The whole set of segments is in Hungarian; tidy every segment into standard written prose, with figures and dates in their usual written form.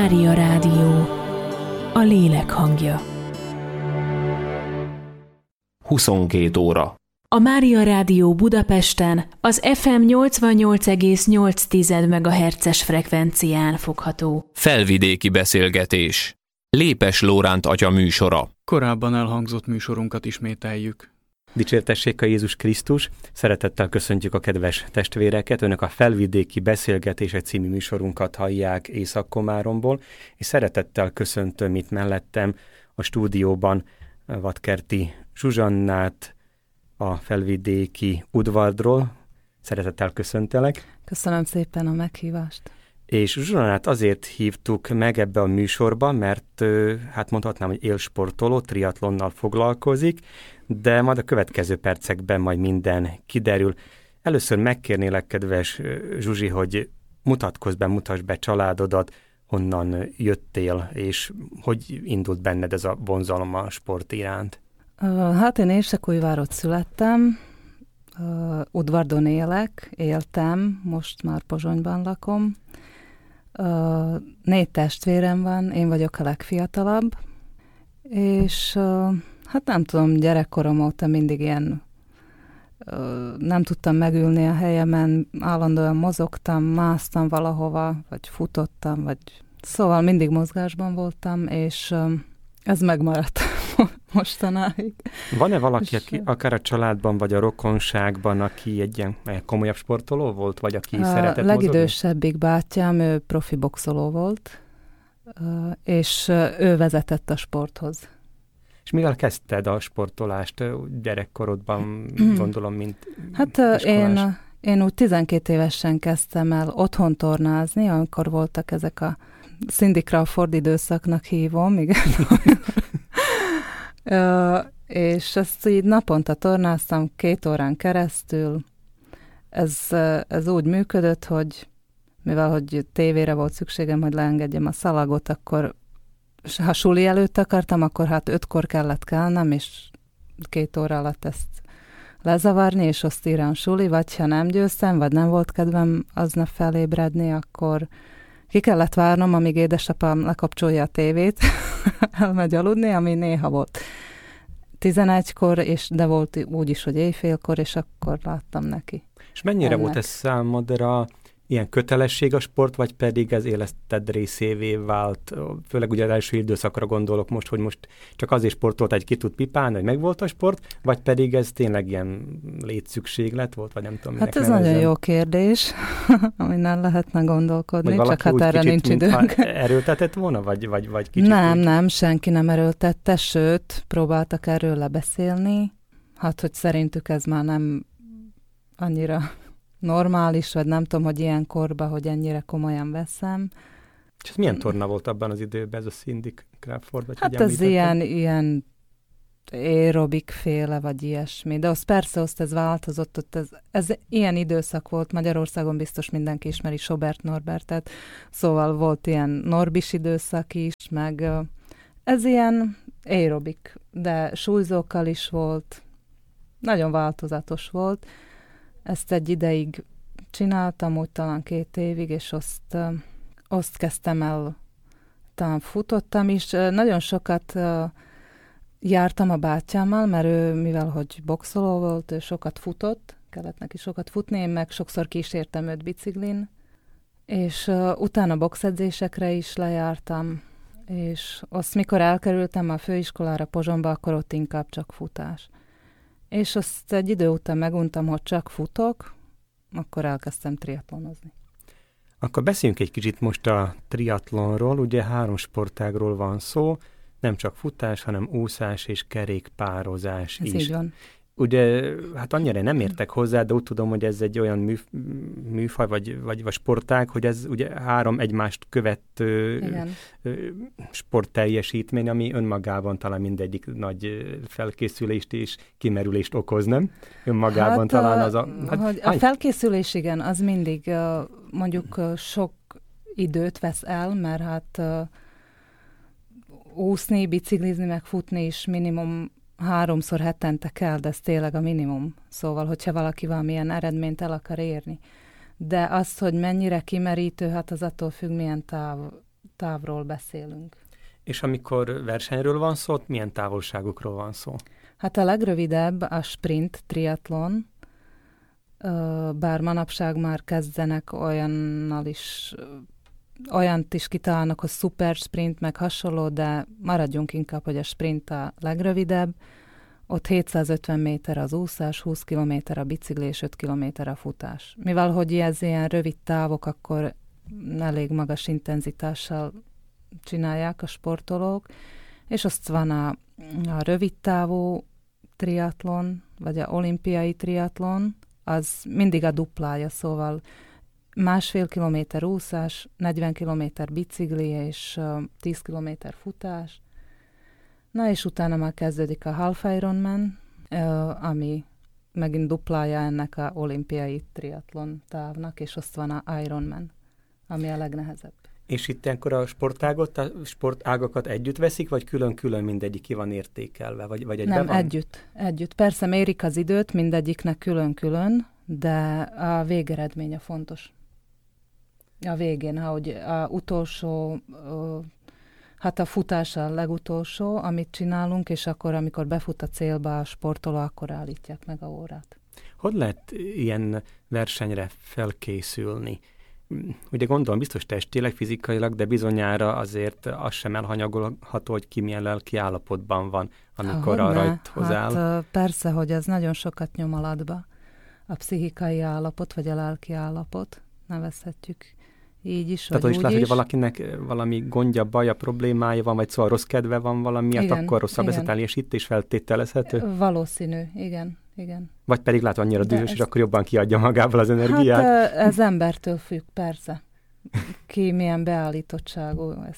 Mária Rádió, a lélek hangja. 22 óra. A Mária Rádió Budapesten az FM 88,8 MHz-es frekvencián fogható. Felvidéki beszélgetés. Lépes Lóránt atya műsora. Korábban elhangzott műsorunkat ismételjük. Dicsértessék a Jézus Krisztus! Szeretettel köszöntjük a kedves testvéreket. Önök a Felvidéki Beszélgetések című műsorunkat hallják Észak-Komáromból, és szeretettel köszöntöm itt mellettem a stúdióban Vadkerti Zsuzsannát a Felvidéki udvarról. Szeretettel köszöntelek. Köszönöm szépen a meghívást. És Zsuzsannát azért hívtuk meg ebbe a műsorba, mert hát mondhatnám, hogy élsportoló, triatlonnal foglalkozik, de majd a következő percekben majd minden kiderül. Először megkérnélek, kedves Zsuzsi, hogy mutasd be családodat, honnan jöttél, és hogy indult benned ez a vonzalom a sport iránt? Hát én Érsekújvárott születtem, Udvardon éltem, most már Pozsonyban lakom. 4 testvérem van, én vagyok a legfiatalabb, és hát nem tudom, gyerekkorom óta mindig ilyen nem tudtam megülni a helyemen, állandóan mozogtam, másztam valahova, vagy futottam, vagy szóval mindig mozgásban voltam, és ez megmaradt mostanáig. Van-e valaki, aki akár a családban, vagy a rokonságban, aki egy ilyen komolyabb sportoló volt, vagy aki szeretett mozogni? Legidősebbik bátyám, ő profi boxoló volt, és ő vezetett a sporthoz. És mivel kezdted a sportolást gyerekkorodban, gondolom, mint hát én úgy 12 évesen kezdtem el otthon tornázni, amikor voltak ezek a Cindy Crawford időszaknak hívom, igen. És ezt így naponta tornáztam 2 órán keresztül. Ez úgy működött, hogy mivel hogy tévére volt szükségem, hogy leengedjem a szalagot, akkor ha suli előtt akartam, akkor hát 5-kor kellett kelnem, és 2 óra alatt ezt lezavarni, és azt írám suli, vagy ha nem győztem, vagy nem volt kedvem aznap felébredni, akkor ki kellett várnom, amíg édesapám lekapcsolja a tévét, elmegy aludni, ami néha volt 11-kor, de volt úgy is, hogy éjfélkor, és akkor láttam neki. És mennyire volt ez számodra ilyen kötelesség a sport, vagy pedig ez életed részévé vált? Főleg ugye az első időszakra gondolok most, hogy most csak azért sportolt, hogy ki tud pipálni, hogy megvolt a sport, vagy pedig ez tényleg ilyen létszükséglet volt, vagy nem tudom, hát ez nevezem. Nagyon jó kérdés, amin nem lehetne gondolkodni, csak hát erre nincs időnk. Erőltetett volna, vagy kicsit? Nem, senki nem erőltette, sőt, próbáltak erről lebeszélni, hát hogy szerintük ez már nem annyira normális, vagy nem tudom, hogy ilyen korban, hogy ennyire komolyan veszem. És ez milyen torna volt abban az időben, ez a Cindy Crawford? Vagy hát ez ilyen aerobik féle, vagy ilyesmi. De az persze, ez változott, ott ez ilyen időszak volt, Magyarországon biztos mindenki ismeri Sobert Norbertet, szóval volt ilyen Norbis időszak is, meg ez ilyen aerobik, de súlyzókkal is volt, nagyon változatos volt. Ezt egy ideig csináltam, úgy talán 2 évig, és azt kezdtem el, talán futottam is. Nagyon sokat jártam a bátyámmal, mert ő, mivel hogy boxoló volt, ő sokat futott, kellett neki sokat futni, én meg sokszor kísértem őt biciklin, és utána boxedzésekre is lejártam, és azt mikor elkerültem a főiskolára Pozsonyba, akkor ott inkább csak futás. És azt egy idő után meguntam, hogy csak futok, akkor elkezdtem triatlonozni. Akkor beszéljünk egy kicsit most a triatlonról. Ugye 3 sportágról van szó, nem csak futás, hanem úszás és kerékpározás is. Ez így van. Ugye, hát annyira nem értek hozzá, de úgy tudom, hogy ez egy olyan műfaj, vagy sportág, hogy ez ugye 3 egymást követő sportteljesítmény, ami önmagában talán mindegyik nagy felkészülést és kimerülést okoz, nem? Önmagában hát talán az a... a felkészülés, igen, az mindig mondjuk sok időt vesz el, mert hát úszni, biciklizni, meg futni is minimum 3-szor hetente kell, de ez tényleg a minimum. Szóval, hogyha valaki valamilyen eredményt el akar érni. De az, hogy mennyire kimerítő, hát az attól függ, milyen távról beszélünk. És amikor versenyről van szó, ott milyen távolságokról van szó? Hát a legrövidebb a sprint triatlon, bár manapság már kezdenek olyant is kitalálnak, hogy szuper sprint, meg hasonló, de maradjunk inkább, hogy a sprint a legrövidebb. Ott 750 méter az úszás, 20 kilométer a bicikli és 5 kilométer a futás. Mivel, hogy ez ilyen rövid távok, akkor elég magas intenzitással csinálják a sportolók, és azt van a rövid távú triatlon, vagy a olimpiai triatlon, az mindig a duplája, szóval 1,5 kilométer úszás, 40 kilométer bicikli és 10 kilométer futás. Na és utána már kezdődik a Half Ironman, ami megint duplája ennek a olimpiai triatlon távnak, és azt van a Ironman, ami a legnehezebb. És itt ilyenkor a sportágakat együtt veszik, vagy külön-külön mindegyik ki van értékelve? Vagy egyben Nem, van? együtt. Persze mérik az időt mindegyiknek külön-külön, de a végeredménye fontos. A végén, ahogy a utolsó, hát a futás a legutolsó, amit csinálunk, és akkor, amikor befut a célba a sportoló, akkor állítják meg a órát. Hogy lehet ilyen versenyre felkészülni? Ugye gondolom biztos testileg, fizikailag, de bizonyára azért az sem elhanyagolható, hogy ki milyen lelki állapotban van, amikor a rajthoz áll. Hát persze, hogy ez nagyon sokat nyom alatba. A pszichikai állapot, vagy a lelki állapot, nevezhetjük így is, tehát vagy úgy úgy lehet, is. hogy valakinek valami gondja, baja, problémája van, vagy szóval rossz kedve van valami miatt, Igen, akkor rosszabb igen. lesz a teljesítés, és feltételezhető? Valószínű, igen. Vagy pedig lát annyira De dühös, és akkor jobban kiadja magából az energiát? Hát ez embertől függ, persze. Ki milyen beállítottságú, ez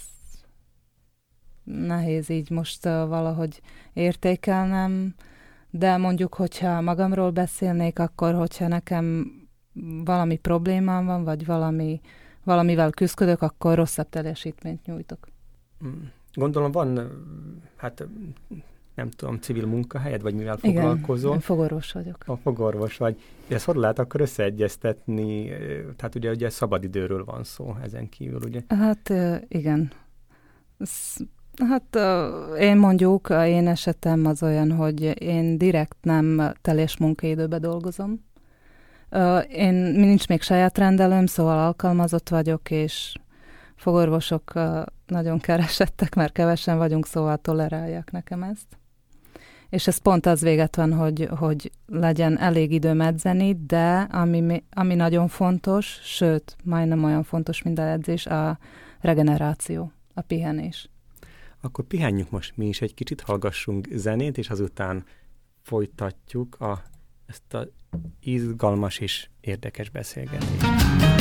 nehéz így most valahogy értékelnem, de mondjuk, hogyha magamról beszélnék, akkor hogyha nekem valami problémám van, vagy valamivel küzdök, akkor rosszabb teljesítményt nyújtok. Gondolom van, hát nem tudom, civil munkahelyed, vagy mivel foglalkozol? Igen, fogorvos vagyok. A fogorvos vagy. És hogy lehet akkor összeegyeztetni, tehát ugye szabadidőről van szó ezen kívül, ugye? Hát igen. Hát én mondjuk, én esetem az olyan, hogy én direkt nem teljes munkaidőben dolgozom. Nincs még saját rendelőm, szóval alkalmazott vagyok, és fogorvosok nagyon keresettek, mert kevesen vagyunk, szóval tolerálják nekem ezt. És ez pont az véget van, hogy legyen elég időm edzeni, de ami nagyon fontos, sőt, majdnem olyan fontos, mint az edzés, a regeneráció, a pihenés. Akkor pihenjünk most mi is egy kicsit, hallgassunk zenét, és azután folytatjuk ezt a izgalmas és érdekes beszélgetést.